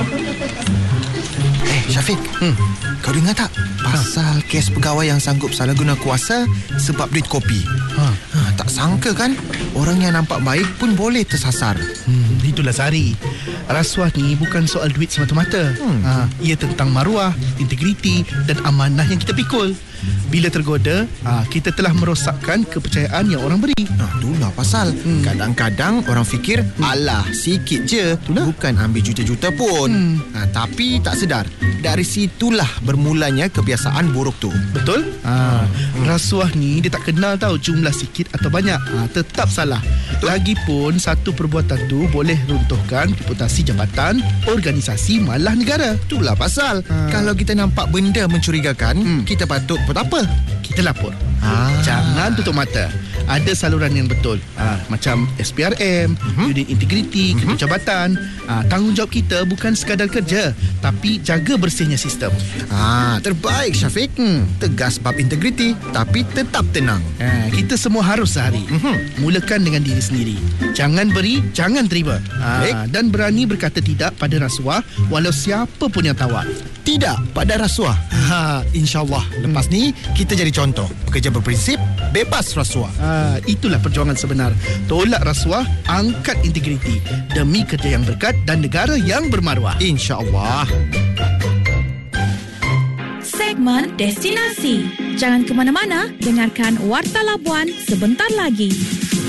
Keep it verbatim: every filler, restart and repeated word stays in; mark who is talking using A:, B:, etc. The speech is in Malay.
A: Eh, Syafiq, hmm. kau dengar tak pasal ha. kes pegawai yang sanggup salah guna kuasa sebab duit kopi? Ha. Ha, tak sangka kan, orang yang nampak baik pun boleh tersasar.
B: Hmm, itulah Sari. Rasuah ni bukan soal duit semata-mata. Hmm. Ha, ia tentang maruah, integriti dan amanah yang kita pikul. Bila tergoda, ha, kita telah merosakkan kepercayaan yang orang beri.
A: Nah, itulah pasal. Hmm. Kadang-kadang orang fikir, hmm. alah, sikit je. Itulah. Bukan ambil juta-juta pun. Hmm. Ha, tapi tak sedar, dari situlah bermulanya kebiasaan buruk tu.
B: Betul? Ha, hmm. Rasuah ni dia tak kenal tahu jumlah sikit atau banyak. Ha, tetap salah. Betul. Lagipun satu perbuatan tu boleh runtuhkan reputasi jabatan, organisasi, malah negara.
A: Itulah pasal. Ha. Kalau kita nampak benda mencurigakan, hmm. kita patut buat apa?
B: Kita lapor. Ha. Jangan tutup mata. Ada saluran yang betul. Ha, macam S P R M, uh-huh. unit integriti, uh-huh. kerja jabatan. Ha, tanggungjawab kita bukan sekadar kerja, tapi jaga bersihnya sistem.
A: Ha, terbaik Syafiq. Hmm. Tegas bab integriti, tapi tetap tenang.
B: Ha, kita semua harus sehari. Uh-huh. Mulakan dengan diri sendiri. Jangan beri, jangan terima. Ha, dan berani berkata tidak pada rasuah, walau siapa pun yang tawar.
A: Tidak pada rasuah. Ha, InsyaAllah lepas hmm. ni kita jadi contoh pekerja berprinsip, bebas rasuah.
B: Ha, itulah perjuangan sebenar. Tolak rasuah, angkat integriti demi kerja yang berkat dan negara yang bermaruah.
A: InsyaAllah.
C: Segmen Destinasi. Jangan ke mana-mana, dengarkan Warta Labuan sebentar lagi.